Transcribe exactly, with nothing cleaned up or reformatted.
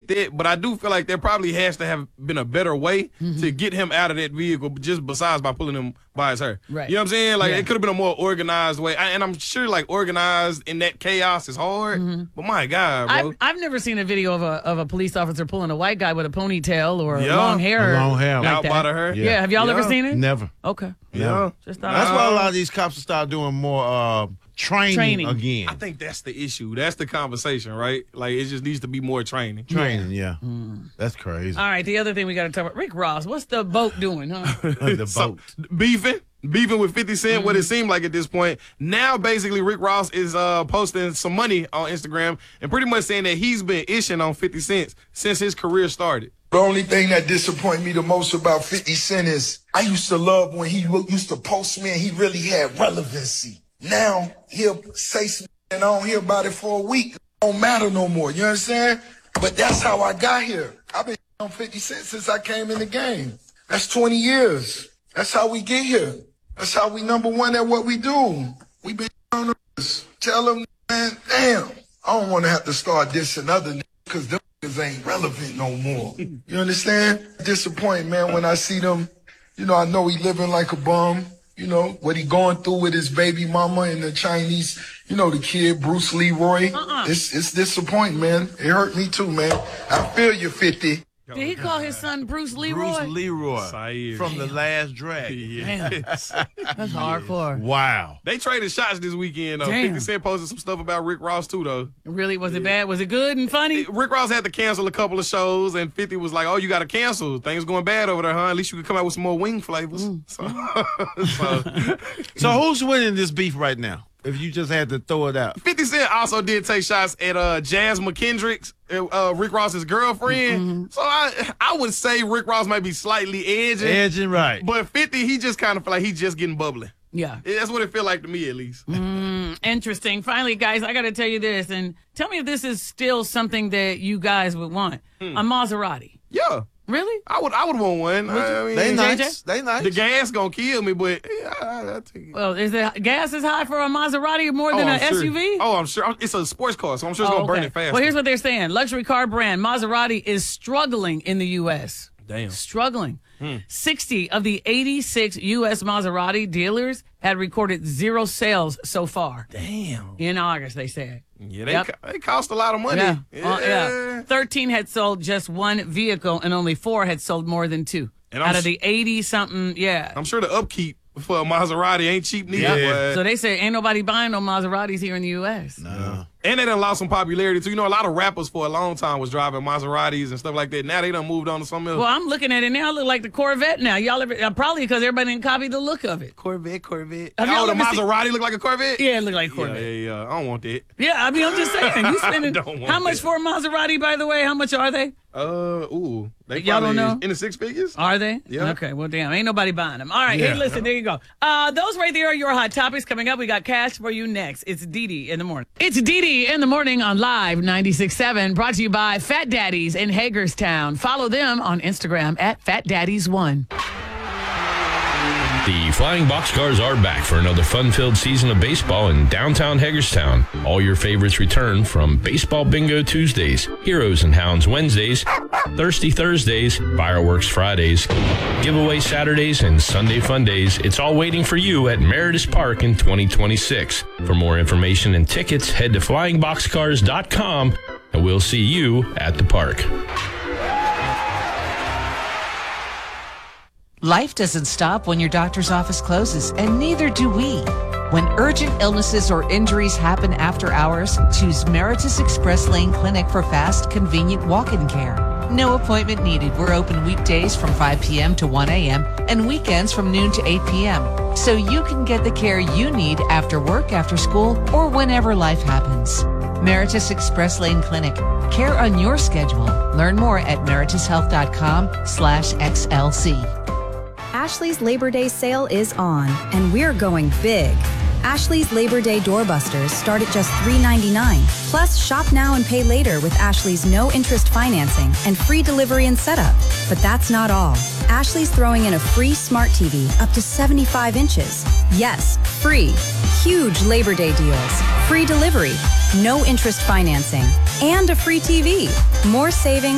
that, but I do feel like there probably has to have been a better way mm-hmm. to get him out of that vehicle, just besides by pulling him by his hair. Right. You know what I'm saying? Like, yeah. it could have been a more organized way. I, and I'm sure, like, organized in that chaos is hard, mm-hmm. but my God, bro. I've, I've never seen a video of a of a police officer pulling a white guy with a ponytail or yeah. long hair. A long hair. Like out that. by the hair. Yeah. yeah. Have y'all yeah. ever seen it? Never. Okay. Yeah. Just thought That's I, why a lot of these cops will start doing more uh, training, Training. again. I think that's the issue. That's the conversation, right? Like, it just needs to be more training. Training, yeah. Mm. That's crazy. All right, the other thing we got to talk about, Rick Ross, what's the boat doing, huh? The So, boat. beefing. Beefing with fifty Cent, Mm-hmm. what it seemed like at this point. Now, basically, Rick Ross is uh, posting some money on Instagram and pretty much saying that he's been ishing on fifty Cent since his career started. The only thing that disappointed me the most about fifty Cent is I used to love when he used to post me and he really had relevancy. Now, he'll say something and I don't hear about it for a week. It don't matter no more, you understand? But that's how I got here. I've been on fifty Cent since I came in the game. That's twenty years. That's how we get here. That's how we number one at what we do. We been on this. Tell them, man, damn, I don't want to have to start dissing other niggas because them niggas ain't relevant no more. You understand? Disappointed, man, when I see them. You know, I know he living like a bum. You know, what he going through with his baby mama and the Chinese, you know, the kid, Bruce Leroy. Uh-uh. It's, it's disappointing, man. It hurt me too, man. I feel you, fifty. Did he call his son Bruce Leroy? Bruce Leroy Saeed. from The Last Dragon. Yes. That's hardcore. Wow. They traded shots this weekend, though. Damn. fifty Cent posted some stuff about Rick Ross, too, though. Really? Was it bad? Was it good and funny? Rick Ross had to cancel a couple of shows, and fifty was like, oh, you got to cancel. Things going bad over there, huh? At least you could come out with some more wing flavors. Mm. So, so, So who's winning this beef right now? If you just had to throw it out. fifty Cent also did take shots at uh, Jazz McKendrick's, uh, Rick Ross's girlfriend. Mm-hmm. So I I would say Rick Ross might be slightly edging. Edging, right. But fifty, he just kind of feel like he just getting bubbly. Yeah. That's what it feel like to me, at least. Mm, interesting. Finally, guys, I got to tell you this, and tell me if this is still something that you guys would want. Hmm. A Maserati. Yeah. Really? I would I would want one. I mean, They J J? nice. They nice. The gas gonna kill me, but yeah, I, I take it. Well, is the gas is high for a Maserati more than Oh, an I'm sure. S U V? Oh, I'm sure. It's a sports car, so I'm sure it's Oh, gonna burn okay. it fast. Well, here's what they're saying. Luxury car brand Maserati is struggling in the U S Damn. Struggling. sixty of the eighty-six U S Maserati dealers had recorded zero sales so far. Damn. In August, they said. Yeah, they, Yep. co- they cost a lot of money. Yeah. Uh, yeah. thirteen had sold just one vehicle, and only four had sold more than two. And I'm Out of s- the eighty-something, yeah. I'm sure the upkeep for a Maserati ain't cheap neither. Yeah. boy. So they say ain't nobody buying no Maseratis here in the U S. No. And they done lost some popularity too. You know, a lot of rappers for a long time was driving Maseratis and stuff like that. Now they done moved on to something else. Well, I'm looking at it now. I look like the Corvette now. Y'all ever, uh, probably because everybody didn't copy the look of it. Corvette, Corvette. Have y'all Oh, the ever seen- Maserati look like a Corvette? Yeah, it looked like a Yeah, Corvette. yeah, yeah. I don't want that. Yeah, I mean, I'm just saying. You spending don't want how much that. for a Maserati, by the way? How much are they? Uh, ooh. They Y'all don't probably know? in the six figures? Are they? Yeah. Okay, well, damn. Ain't nobody buying them. All right, Yeah. hey, listen, there you go. Uh, those right there are your hot topics coming up. We got cash for you next. It's Dee Dee in the morning. It's Dee Dee in the morning on Live ninety-six point seven, brought to you by Fat Daddies in Hagerstown. Follow them on Instagram at Fat Daddies one. The Flying Boxcars are back for another fun-filled season of baseball in downtown Hagerstown. All your favorites return from Baseball Bingo Tuesdays, Heroes and Hounds Wednesdays, Thirsty Thursdays, Fireworks Fridays, Giveaway Saturdays, and Sunday Fun Days. It's all waiting for you at Meredith Park in twenty twenty-six. For more information and tickets, head to flying boxcars dot com, and we'll see you at the park. Life doesn't stop when your doctor's office closes, and neither do we. When urgent illnesses or injuries happen after hours, choose Meritus Express Lane Clinic for fast, convenient walk-in care. No appointment needed. We're open weekdays from five p.m. to one a.m. and weekends from noon to eight p.m. So you can get the care you need after work, after school, or whenever life happens. Meritus Express Lane Clinic. Care on your schedule. Learn more at meritus health dot com slash X L C. Ashley's Labor Day sale is on, and we're going big. Ashley's Labor Day doorbusters start at just three ninety-nine. Plus, shop now and pay later with Ashley's no-interest financing and free delivery and setup. But that's not all. Ashley's throwing in a free smart T V up to seventy-five inches. Yes, free. Huge Labor Day deals. Free delivery, no interest financing, and a free T V. More savings.